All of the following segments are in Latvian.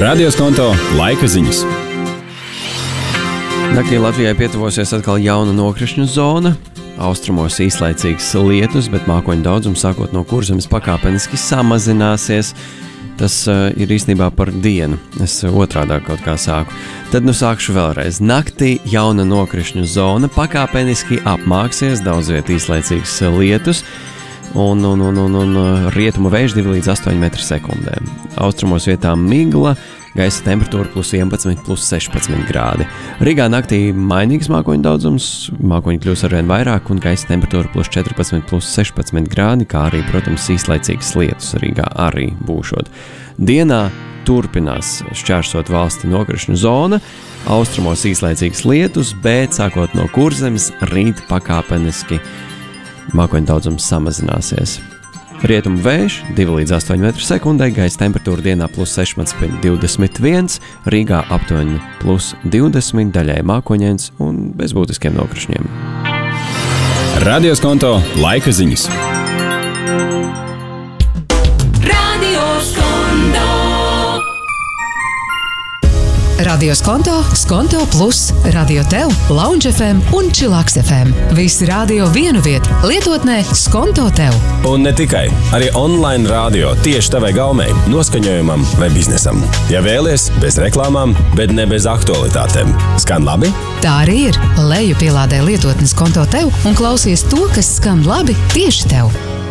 Radio Skonto laika ziņas. Naktī Latvijai pietuvosies atkal jauna nokrišņu zona. Austrumos īslaicīgs lietus, bet mākoņu daudzums sākot no Kurzemes pakāpeniski samazināsies. Tas ir īstenībā par dienu. Es otrādā kaut kā sāku. Tad sākšu vēlreiz. Naktī jauna nokrišņu zona pakāpeniski apmāksies, daudz viet īslaicīgs lietus. Un rietumu vējš 2 līdz 8 metri sekundē. Austrumos vietām migla, gaisa temperatūra +11, +16 grādi. Rīgā naktī mainīgs mākoņu daudzums, mākoņi kļūs arvien vairāk un gaisa temperatūra +14, +16 grādi, kā arī, protams, īslaicīgas lietus Rīgā arī būšot. Dienā turpinās šķērsot valsti nokrišņu zona, austrumos īslaicīgas lietus, bet sākot no Kurzemes rīt pakāpeniski mākoņu daudzums samazināsies. Rietumu vējš 2 līdz 8 metri sekundē, gaisa temperatūra dienā +16, 21, Rīgā aptuveni +20, daļai mākoņains un bez būtiskiem nokrišņiem. Radio Skonto laika ziņas. Radio Skonto, Skonto Plus, Radio Tev, Lounge FM un Chillax FM. Visi radio vienu vietu, lietotnē Skonto Tev. Un ne tikai, arī online radio tieši tavai gaumei, noskaņojumam vai biznesam. Ja vēlies, bez reklāmām, bet ne bez aktualitātēm. Skan labi? Tā arī ir. Leju pielādē lietotni Skonto Tev un klausies to, kas skan labi tieši tev.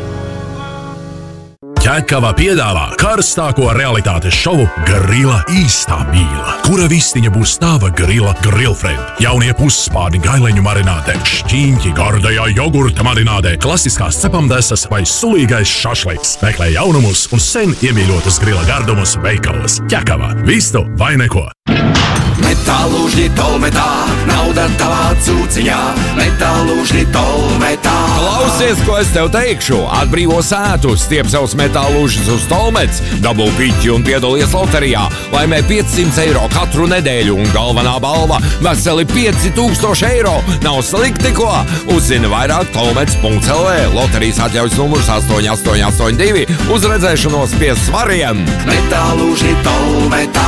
Ķekava piedāvā karstāko realitātes šovu Grila īstā mīla, kura vistiņa būs tava Grila Grillfriend. Jaunie pusspārni gaileņu marinātē, šķīņķi gardajā jogurta marinātē, klasiskās cepamdesas vai sulīgais šašliks. Meklē jaunumus un sen iemīļotus Grila gardumus veikalos. Ķekava, vistu vai neko. Metālūžņi tolmetā, nauda tavā cūciņā, metālūžņi tolmetā. Klausies, ko es tev teikšu, atbrīvo sētu, stiep savus metālūžņus uz tolmets, dabū piķi un piedalies loterijā, laimē 500 eiro katru nedēļu un galvenā balva veseli 5000 eiro. Nav slikti, ko? Uzzini vairāk tolmets.lv, loterijas atļaujas numurs 8882, uz redzēšanos pie svariem. Metālūžņi tolmetā.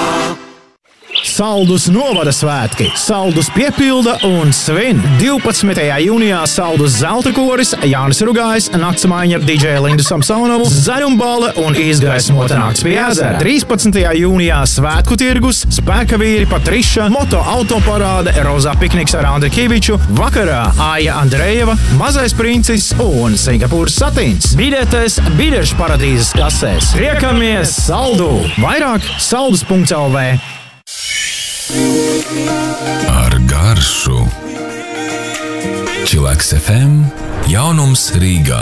Saldus novada svētki. Saldus piepilda un svin. 12. jūnijā Saldus zelta koris, Jānis Rugājs, naktsmaiņa ar DJ Lindu Samsonovu, zaļumbale un izgaismota nakts pie ezera. 13. jūnijā svētku tirgus, spēka vīri Patriša, moto autoparāde, rozā pikniks ar Andri Kiviču, vakarā Aija Andrejeva, mazais princis un Singapūras satīns. Biļetes biļešu paradīzes kasēs. Riekamies Saldu! Vairāk saldus.lv. Ar garšu Chillax FM jaunums Rīgā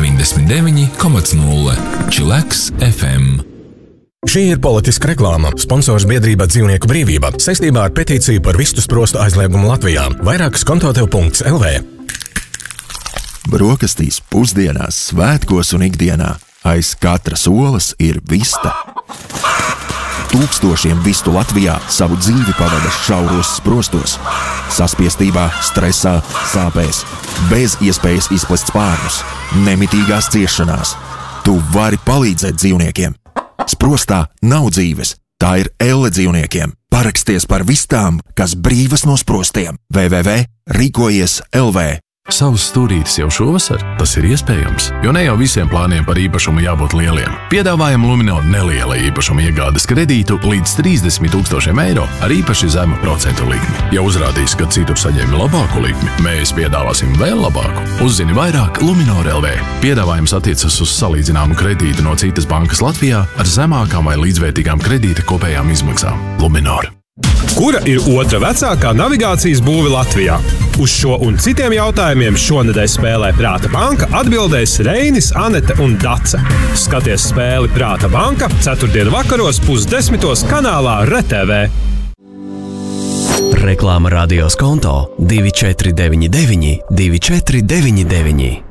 99,0 Chillax FM. Šī ir politiska reklāma. Sponsors biedrība Dzīvnieku brīvība saistībā ar petīciju par vistu sprostu aizliegumu Latvijā. Vairāk skontotev.lv. Brokastīs, pusdienās, svētkos un ikdienā aiz katras olas ir vista. Tūkstošiem vistu Latvijā savu dzīvi pavada šauros sprostos, saspiestībā, stresā, sāpēs, bez iespējas izplest spārnus, nemitīgās ciešanās. Tu vari palīdzēt dzīvniekiem. Sprostā nav dzīves, tā ir elle dzīvniekiem. Paraksties par vistām, kas brīvas no sprostiem. www.rīkojies.lv. Savus stūrītis jau šovasar? Tas ir iespējams, jo ne jau visiem plāniem par īpašumu jābūt lieliem. Piedāvājam Luminor neliela īpašuma iegādes kredītu līdz 30 000 eiro ar īpaši zemu procentu likmi. Ja uzrādīs, ka citur saņēmi labāku likmi, mēs piedāvāsim vēl labāku. Uzzini vairāk Luminor.lv. Piedāvājums attiecas uz salīdzināmu kredītu no citas bankas Latvijā ar zemākām vai līdzvērtīgām kredīta kopējām izmaksām. Luminor. Kura ir otra vecākā navigācijas būve Latvijā? Uz šo un citiem jautājumiem šonedēļ spēlē Prāta banka atbildēs Reinis, Anete un Dace. Skaties spēli Prāta banka ceturtdienu vakaros 9:30 kanālā RTV. Reklāma Radio Skonto 2499 2499.